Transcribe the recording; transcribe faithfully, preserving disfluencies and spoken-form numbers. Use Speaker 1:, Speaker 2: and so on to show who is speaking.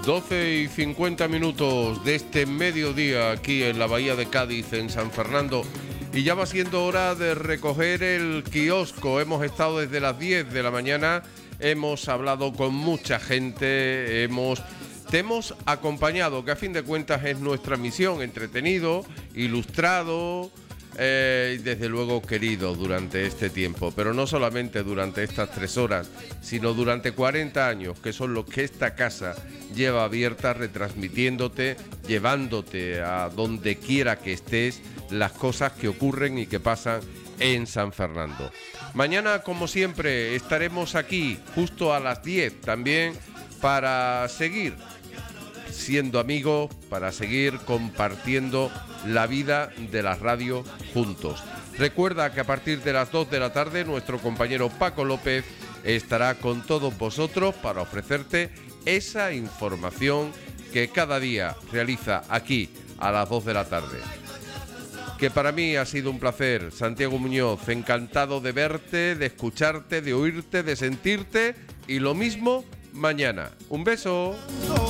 Speaker 1: doce y cincuenta minutos de este mediodía aquí en la Bahía de Cádiz, en San Fernando. Y ya va siendo hora de recoger el kiosco. Hemos estado desde las diez de la mañana, hemos hablado con mucha gente, hemos... Te hemos acompañado, que a fin de cuentas es nuestra misión, entretenido, ilustrado eh, y desde luego querido durante este tiempo. Pero no solamente durante estas tres horas, sino durante cuarenta años, que son los que esta casa lleva abierta, retransmitiéndote, llevándote a donde quiera que estés, las cosas que ocurren y que pasan en San Fernando. Mañana, como siempre, estaremos aquí justo a las diez también para seguir siendo amigos, para seguir compartiendo la vida de la radio juntos. Recuerda que a partir de las dos de la tarde nuestro compañero Paco López estará con todos vosotros para ofrecerte esa información que cada día realiza aquí a las dos de la tarde. Que para mí ha sido un placer, Santiago Muñoz, encantado de verte, de escucharte, de oírte, de sentirte, y lo mismo mañana. Un beso.